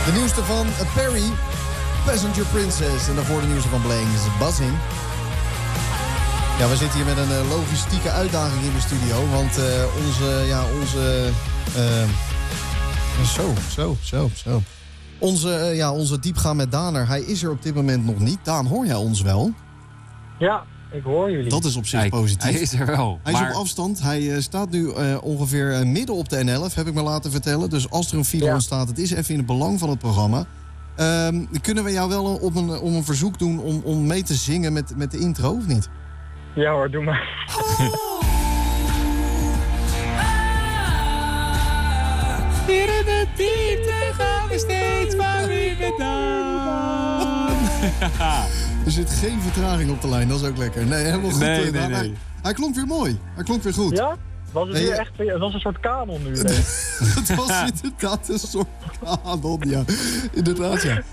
De nieuwste van Perry, Passenger Princess. En daarvoor de nieuwste van Blanks, Buzzing. Ja, we zitten hier met een logistieke uitdaging in de studio. Want onze diepgaan met Daaner, hij is er op dit moment nog niet. Daan, hoor jij ons wel? Ja, ik hoor jullie. Dat is op zich positief. Hij is er wel. Hij is op afstand. Hij staat nu ongeveer midden op de N11, heb ik me laten vertellen. Dus als er een file ontstaat, het is even in het belang van het programma. Kunnen we jou wel om een verzoek doen om mee te zingen met de intro, of niet? Ja hoor, doe maar. Hier in de diepte gaan we steeds maar weer vandaan. Er zit geen vertraging op de lijn, dat is ook lekker. Nee, helemaal goed. Nee. Hij klonk weer mooi. Hij klonk weer goed. Ja? Was het weer echt... Het was een soort kanon nu. Het was inderdaad een soort kanon, ja. Inderdaad, ja.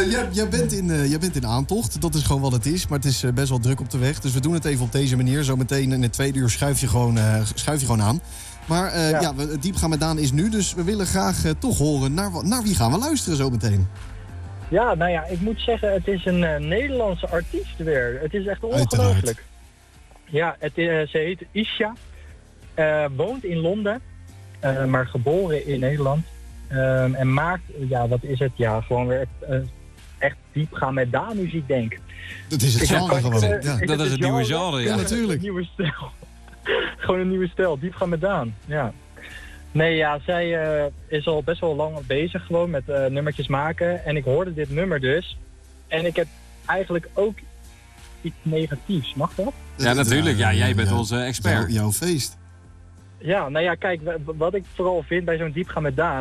Jij bent in aantocht. Dat is gewoon wat het is. Maar het is best wel druk op de weg. Dus we doen het even op deze manier. Zometeen in het tweede uur schuif je gewoon aan. Maar het diepgaan met Daan is nu. Dus we willen graag toch horen naar wie gaan we luisteren zo meteen. Ja, nou ja, ik moet zeggen, het is een Nederlandse artiest weer. Het is echt ongelooflijk. Ja, ze heet Isha. Woont in Londen, maar geboren in Nederland. En maakt, wat is het? Ja, gewoon weer echt diepgaan met Daan-muziek, denk ik. Dat is het genre gewoon. Dat is het nieuwe genre, ja. Natuurlijk. Een nieuwe stijl. Gewoon een nieuwe stijl, diepgaan met Daan, ja. Nee, ja, zij is al best wel lang bezig gewoon met nummertjes maken. En ik hoorde dit nummer dus. En ik heb eigenlijk ook iets negatiefs, mag dat? Ja, natuurlijk. Ja, jij bent onze expert. Jouw feest. Ja, nou ja, kijk, wat ik vooral vind bij zo'n diepgaan met Daan...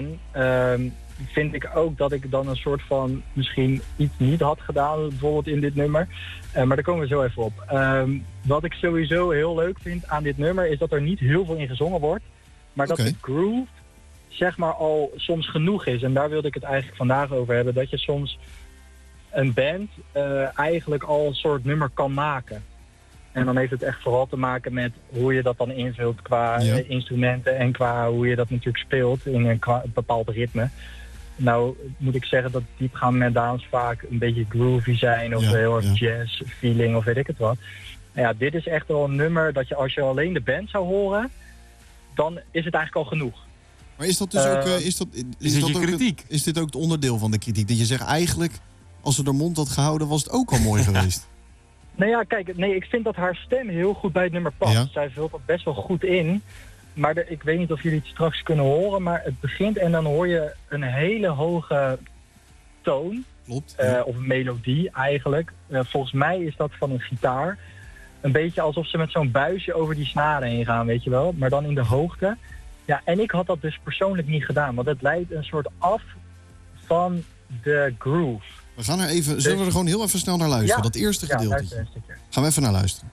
vind ik ook dat ik dan een soort van misschien iets niet had gedaan, bijvoorbeeld in dit nummer. Maar daar komen we zo even op. Wat ik sowieso heel leuk vind aan dit nummer is dat er niet heel veel in gezongen wordt. Maar dat de groove, zeg maar, al soms genoeg is. En daar wilde ik het eigenlijk vandaag over hebben. Dat je soms een band eigenlijk al een soort nummer kan maken. En dan heeft het echt vooral te maken met hoe je dat dan invult qua instrumenten en qua hoe je dat natuurlijk speelt in een bepaald ritme. Nou moet ik zeggen dat diepgaan met Daans vaak een beetje groovy zijn of heel erg jazz feeling of weet ik het wat. Nou ja, dit is echt wel een nummer dat je als je alleen de band zou horen, dan is het eigenlijk al genoeg. Maar is dat dus ook... Is dat je kritiek? Is dit ook het onderdeel van de kritiek? Dat je zegt eigenlijk, als ze de mond had gehouden, was het ook al mooi geweest. Nou ja, kijk, ik vind dat haar stem heel goed bij het nummer past. Ja. Zij vult dat best wel goed in. Maar ik weet niet of jullie het straks kunnen horen, maar het begint en dan hoor je een hele hoge toon. Klopt. Of een melodie eigenlijk. Volgens mij is dat van een gitaar. Een beetje alsof ze met zo'n buisje over die snaren heen gaan, weet je wel. Maar dan in de hoogte. Ja, en ik had dat dus persoonlijk niet gedaan. Want het leidt een soort af van de groove. We gaan er even, zullen we er gewoon heel even snel naar luisteren? Dat eerste gedeelte. Gaan we even naar luisteren.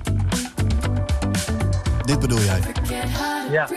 Dit bedoel jij? Ja.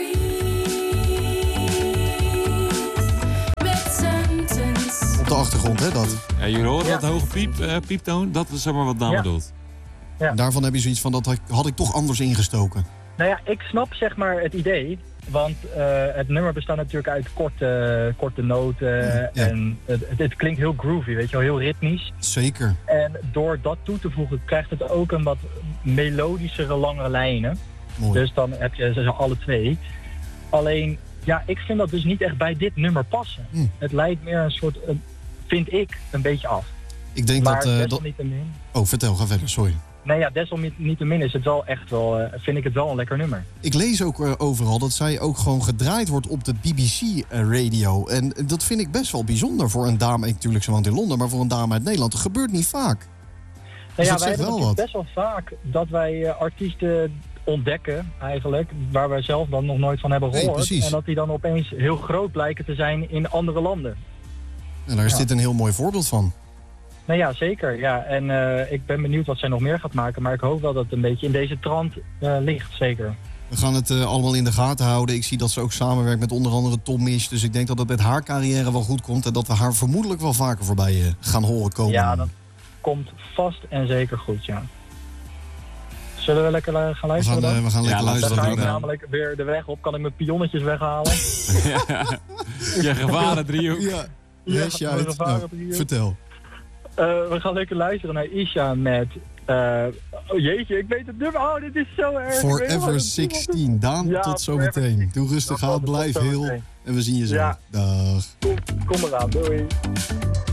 Op de achtergrond, hè, dat? Ja, jullie horen dat hoge pieptoon? Dat is zeg maar wat Daan bedoelt. Ja. Daarvan heb je zoiets van, dat had ik toch anders ingestoken. Nou ja, ik snap zeg maar het idee. Want het nummer bestaat natuurlijk uit korte noten. En het klinkt heel groovy, weet je wel, heel ritmisch. Zeker. En door dat toe te voegen krijgt het ook een wat melodischere, langere lijnen. Mooi. Dus dan heb je ze alle twee. Alleen, ja, ik vind dat dus niet echt bij dit nummer passen. Het lijkt meer een soort, vind ik, een beetje af. Ik denk maar dat... desalniettemin... Oh, vertel, ga verder, sorry. Nee, ja, desalniettemin is het wel echt wel, vind ik het wel een lekker nummer. Ik lees ook overal dat zij ook gewoon gedraaid wordt op de BBC-radio. En dat vind ik best wel bijzonder voor een dame. Natuurlijk, ze woont in Londen, maar voor een dame uit Nederland. Dat gebeurt niet vaak. Nou ja, wij hebben best wel vaak dat wij artiesten ontdekken, eigenlijk, waar wij zelf dan nog nooit van hebben gehoord. En dat die dan opeens heel groot blijken te zijn in andere landen. En daar is dit een heel mooi voorbeeld van. Nou ja, zeker. Ja. En ik ben benieuwd wat zij nog meer gaat maken. Maar ik hoop wel dat het een beetje in deze trant ligt, zeker. We gaan het allemaal in de gaten houden. Ik zie dat ze ook samenwerkt met onder andere Tom Misch. Dus ik denk dat het met haar carrière wel goed komt. En dat we haar vermoedelijk wel vaker voorbij gaan horen komen. Ja, dat komt vast en zeker goed, ja. Zullen we lekker gaan luisteren dan? We gaan lekker luisteren. Dan ga ik namelijk weer de weg op. Kan ik mijn pionnetjes weghalen? Je gevaren driehoek. Ja. Ja, Hesje we uit. varen Nou, trio. vertel. We gaan lekker luisteren naar Isha met... oh jeetje, ik weet het nummer. Oh, dit is zo erg. Ik weet Forever nog wat 16. Daan, Ja, tot Forever zometeen. 16. Doe rustig Dat aan, was het, blijf tot heel. zometeen. En we zien je zo. Ja. Dag. Kom eraan, doei.